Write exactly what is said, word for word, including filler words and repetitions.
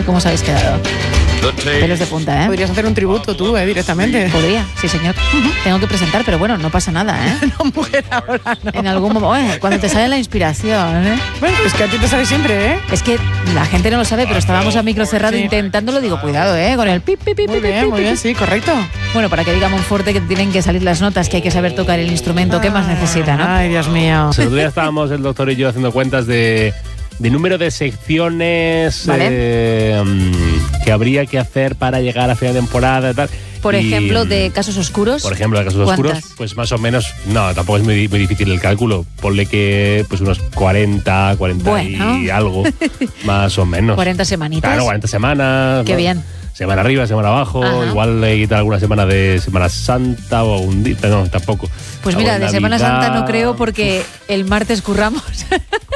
cómo os habéis quedado. Pelos de punta, ¿eh? Podrías hacer un tributo tú, ¿eh? Directamente. Podría, sí, señor. Uh-huh. Tengo que presentar, pero bueno, no pasa nada, ¿eh? No, mujer, ahora no. En algún momento, bueno, cuando te sale la inspiración, ¿eh? Bueno, es que a ti te sale siempre, ¿eh? Es que la gente no lo sabe, pero estábamos a micro cerrado sí. intentándolo. Digo, cuidado, ¿eh? Con el pip, pip, pip, Muy pip, bien, pip, muy bien, pip. sí, correcto. Bueno, para que diga Monforte que tienen que salir las notas, que hay que saber tocar el instrumento, ¿qué más necesita, no? Ay, Dios mío. El otro día estábamos el doctor y yo haciendo cuentas de, de número de secciones ¿Vale? eh, que habría que hacer para llegar a final de temporada y tal. Por Y, ejemplo, de Casos Oscuros. Por ejemplo, de Casos ¿cuántas? Oscuros, pues más o menos, no, tampoco es muy, muy difícil el cálculo. Ponle que pues unos cuarenta, cuarenta Bueno. y algo, más o menos. cuarenta semanitas. Claro, cuarenta semanas. Qué ¿no? bien. Semana arriba, semana abajo, Ajá. igual le quita alguna semana de Semana Santa o un día, no, tampoco. Pues O mira, en de Semana Navidad. Santa no creo porque el martes curramos.